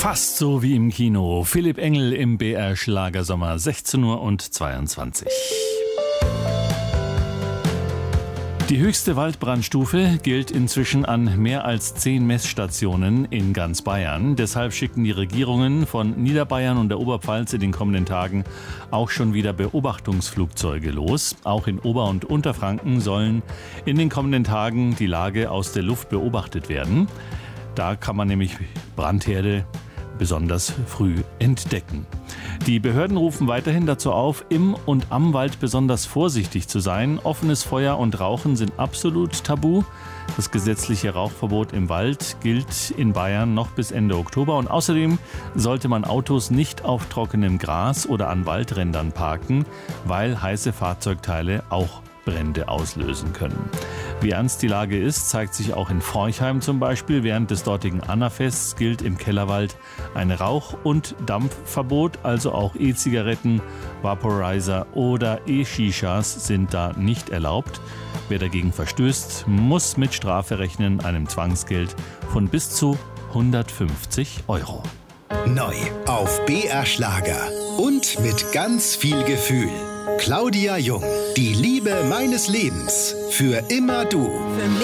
Fast so wie im Kino. Philipp Engel im BR Schlagersommer, 16:22 Uhr. Die höchste Waldbrandstufe gilt inzwischen an mehr als 10 Messstationen in ganz Bayern. Deshalb schicken die Regierungen von Niederbayern und der Oberpfalz in den kommenden Tagen auch schon wieder Beobachtungsflugzeuge los. Auch in Ober- und Unterfranken sollen in den kommenden Tagen die Lage aus der Luft beobachtet werden. Da kann man nämlich Brandherde besonders früh entdecken. Die Behörden rufen weiterhin dazu auf, im und am Wald besonders vorsichtig zu sein. Offenes Feuer und Rauchen sind absolut tabu. Das gesetzliche Rauchverbot im Wald gilt in Bayern noch bis Ende Oktober. Und außerdem sollte man Autos nicht auf trockenem Gras oder an Waldrändern parken, weil heiße Fahrzeugteile auch Brände auslösen können. Wie ernst die Lage ist, zeigt sich auch in Forchheim zum Beispiel. Während des dortigen Annafests gilt im Kellerwald ein Rauch- und Dampfverbot, also auch E-Zigaretten, Vaporizer oder E-Shishas sind da nicht erlaubt. Wer dagegen verstößt, muss mit Strafe rechnen, einem Zwangsgeld von bis zu 150 €. Neu auf BR Schlager und mit ganz viel Gefühl. Claudia Jung, die Liebe meines Lebens, für immer du. Für mich